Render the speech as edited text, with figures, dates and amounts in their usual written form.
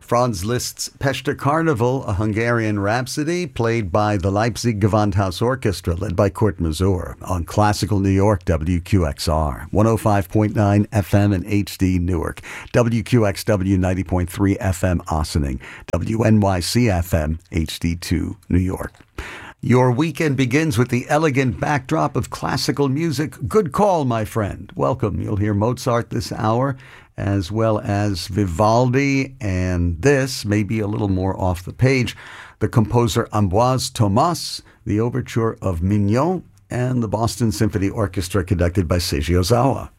Franz Liszt's Pester Carnival, a Hungarian rhapsody, played by the Leipzig Gewandhaus Orchestra, led by Kurt Masur, on Classical New York, WQXR, 105.9 FM in HD Newark, WQXW 90.3 FM Ossining, WNYC FM HD2 New York. Your weekend begins with the elegant backdrop of classical music. Good call, my friend. Welcome. You'll hear Mozart this hour, as well as Vivaldi, and this may be a little more off the page, the composer Ambroise Thomas, the overture of Mignon, and the Boston Symphony Orchestra conducted by Seiji Ozawa.